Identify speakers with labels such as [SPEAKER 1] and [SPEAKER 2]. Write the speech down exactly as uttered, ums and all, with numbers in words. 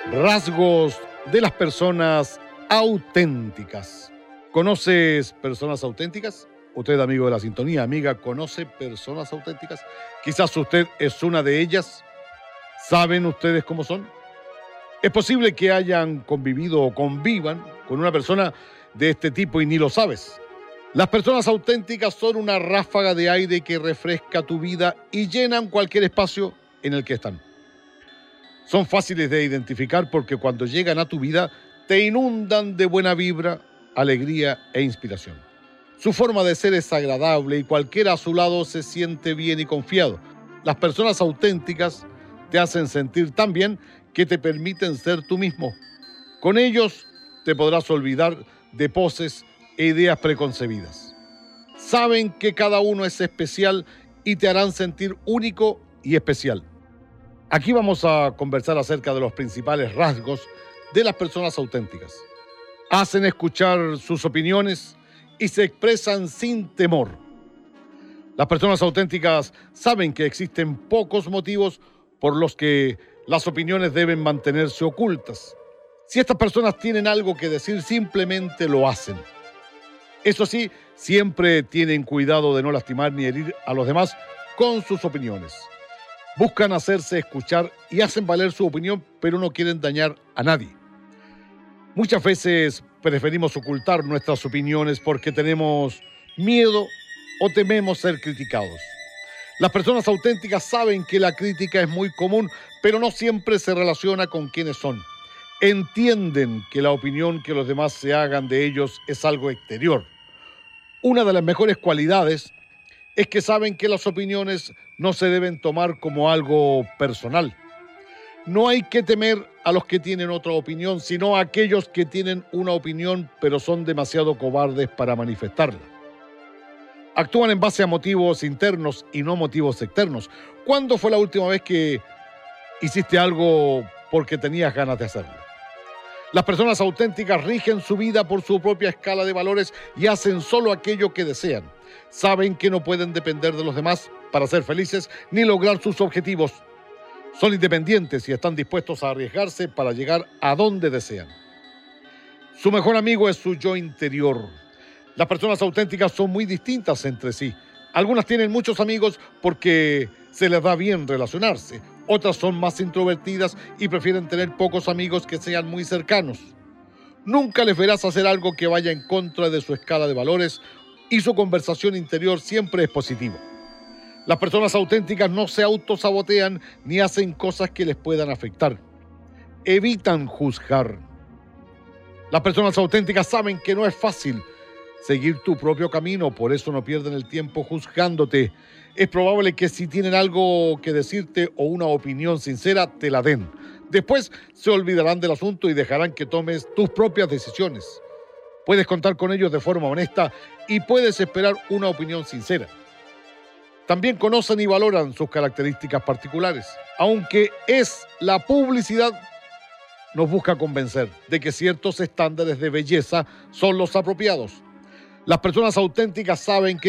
[SPEAKER 1] Rasgos de las personas auténticas. ¿Conoces personas auténticas? Usted, amigo de la sintonía, amiga, ¿conoce personas auténticas? Quizás usted es una de ellas. ¿Saben ustedes cómo son? Es posible que hayan convivido o convivan con una persona de este tipo y ni lo sabes. Las personas auténticas son una ráfaga de aire que refresca tu vida y llenan cualquier espacio en el que están. Son fáciles de identificar porque cuando llegan a tu vida te inundan de buena vibra, alegría e inspiración. Su forma de ser es agradable y cualquiera a su lado se siente bien y confiado. Las personas auténticas te hacen sentir tan bien que te permiten ser tú mismo. Con ellos te podrás olvidar de poses e ideas preconcebidas. Saben que cada uno es especial y te harán sentir único y especial. Aquí vamos a conversar acerca de los principales rasgos de las personas auténticas. Hacen escuchar sus opiniones y se expresan sin temor. Las personas auténticas saben que existen pocos motivos por los que las opiniones deben mantenerse ocultas. Si estas personas tienen algo que decir, simplemente lo hacen. Eso sí, siempre tienen cuidado de no lastimar ni herir a los demás con sus opiniones. Buscan hacerse escuchar y hacen valer su opinión, pero no quieren dañar a nadie. Muchas veces preferimos ocultar nuestras opiniones porque tenemos miedo o tememos ser criticados. Las personas auténticas saben que la crítica es muy común, pero no siempre se relaciona con quienes son. Entienden que la opinión que los demás se hagan de ellos es algo exterior. Una de las mejores cualidades es que saben que las opiniones no se deben tomar como algo personal. No hay que temer a los que tienen otra opinión, sino a aquellos que tienen una opinión pero son demasiado cobardes para manifestarla. Actúan en base a motivos internos y no motivos externos. ¿Cuándo fue la última vez que hiciste algo porque tenías ganas de hacerlo? Las personas auténticas rigen su vida por su propia escala de valores y hacen solo aquello que desean. Saben que no pueden depender de los demás para ser felices ni lograr sus objetivos. Son independientes y están dispuestos a arriesgarse para llegar a donde desean. Su mejor amigo es su yo interior. Las personas auténticas son muy distintas entre sí. Algunas tienen muchos amigos porque se les da bien relacionarse. Otras son más introvertidas y prefieren tener pocos amigos que sean muy cercanos. Nunca les verás hacer algo que vaya en contra de su escala de valores y su conversación interior siempre es positiva. Las personas auténticas no se autosabotean ni hacen cosas que les puedan afectar. Evitan juzgar. Las personas auténticas saben que no es fácil seguir tu propio camino, por eso no pierden el tiempo juzgándote. Es probable que si tienen algo que decirte o una opinión sincera, te la den. Después se olvidarán del asunto y dejarán que tomes tus propias decisiones. Puedes contar con ellos de forma honesta y puedes esperar una opinión sincera. También conocen y valoran sus características particulares. Aunque es la publicidad, nos busca convencer de que ciertos estándares de belleza son los apropiados. Las personas auténticas saben que